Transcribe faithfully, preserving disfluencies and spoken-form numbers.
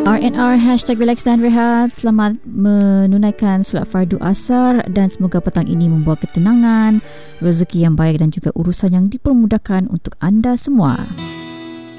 R and R hashtag relax dan rehat. Selamat menunaikan solat fardu asar dan semoga petang ini membawa ketenangan, rezeki yang baik dan juga urusan yang dipermudahkan untuk anda semua.